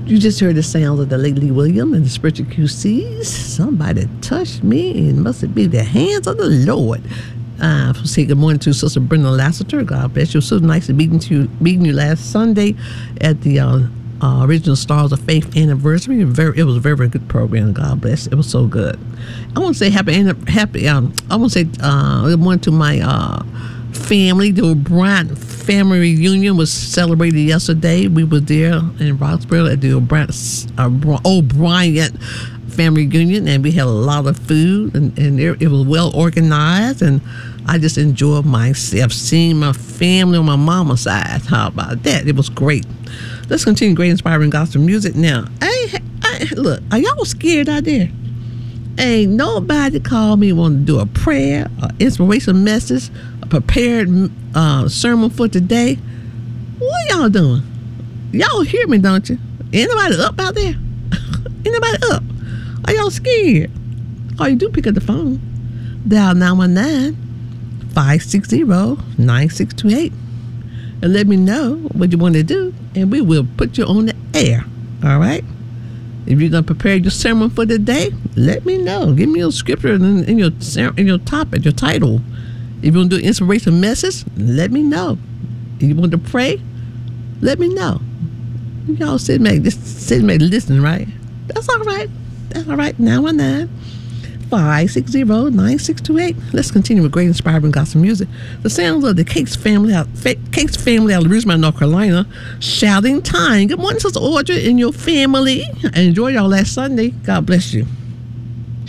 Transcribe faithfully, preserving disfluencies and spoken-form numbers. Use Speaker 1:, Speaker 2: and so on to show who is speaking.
Speaker 1: You just heard the sounds of the late Lee Williams and the Spiritual Q Cs. Somebody touched me, and must it be the hands of the Lord. Uh, say good morning to Sister Brenda Lassiter. God bless you. It was so nice to meeting you, meeting you last Sunday at the uh, uh, original Stars of Faith anniversary. Very, it was a very, very good program. God bless. It was so good. I want to say happy, happy. Um, I want to say uh, good morning to my uh, family. The O'Brien family reunion was celebrated yesterday. We were there in Roxborough at the O'Brien, uh, O'Brien family reunion, and we had a lot of food, and, and it, it was well organized, and I just enjoyed myself seeing my family on my mama's side. How about that? It was great. Let's continue great inspiring gospel music now. Hey, I, look, are y'all scared out there? Ain't nobody called me want to do a prayer, an inspiration message, a prepared uh, sermon for today. What y'all doing? Y'all hear me, don't you? Anybody up out there? Anybody up? Are y'all scared? All you do, pick up the phone. Dial nine one nine, five six zero, nine six two eight and let me know what you want to do, and we will put you on the air. All right? If you're going to prepare your sermon for the day, let me know. Give me your scripture and, and, your, and your topic, your title. If you want to do an inspiration message, let me know. If you want to pray, let me know. Y'all sitting back, just sitting back listening, right? That's all right. That's all right. nine one nine, five six zero, nine six two eight. Let's continue with great inspiring gospel music. The sounds of the Cakes family out, Cakes family out of Rosemont, North Carolina. Shouting time. Good morning, Sister Audrey and your family. I enjoyed y'all last Sunday. God bless you.